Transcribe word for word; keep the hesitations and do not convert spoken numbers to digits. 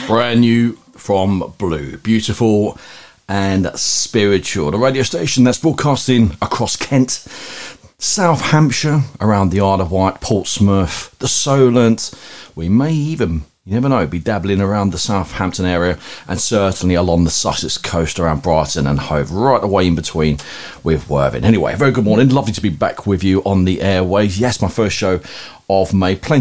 Brand new from Blue. Beautiful and spiritual. The radio station that's broadcasting across Kent, South Hampshire, around the Isle of Wight, Portsmouth, the Solent. We may even, you never know, be dabbling around the Southampton area and certainly along the Sussex coast around Brighton and Hove, right the way in between with Worthing. Anyway, very good morning. Lovely to be back with you on the airways. Yes, my first show of May. Plenty